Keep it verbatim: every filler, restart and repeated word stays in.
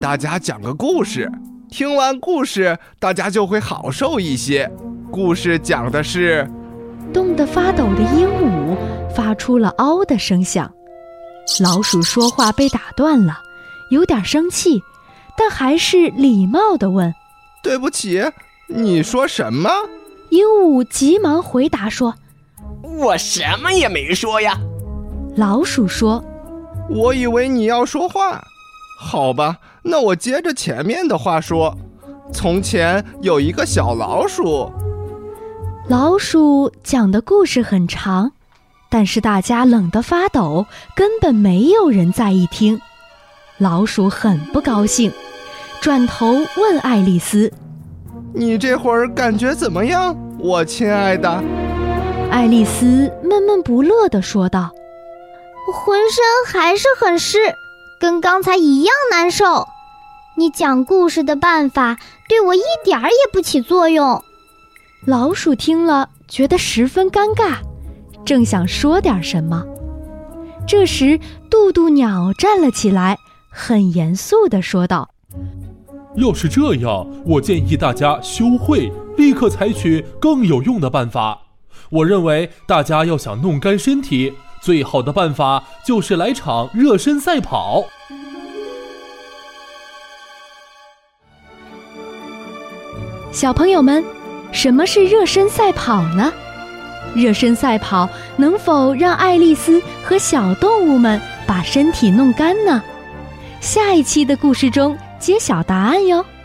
大家讲个故事，听完故事大家就会好受一些。故事讲的是…… 冻得发抖的鹦鹉发出了嗷的声响。老鼠说话被打断了，有点生气，但还是礼貌地问： 对不起，你说什么？ 鹦鹉急忙回答说： 我什么也没说呀。 老鼠说： 我以为你要说话。好吧，那我接着前面的话说。从前有一个小老鼠。 老鼠讲的故事很长，但是大家冷得发抖，根本没有人在意听。老鼠很不高兴，转头问爱丽丝： 你这会儿感觉怎么样，我亲爱的？ 爱丽丝闷闷不乐地说道： 浑身还是很湿，跟刚才一样难受。你讲故事的办法对我一点儿也不起作用。 老鼠听了觉得十分尴尬，正想说点什么，这时渡渡鸟站了起来，很严肃地说道： 要是这样，我建议大家休会，立刻采取更有用的办法。我认为大家要想弄干身体，最好的办法就是来场热身赛跑。 小朋友们，什么是热身赛跑呢？热身赛跑能否让爱丽丝和小动物们把身体弄干呢？下一期的故事中揭晓答案哟。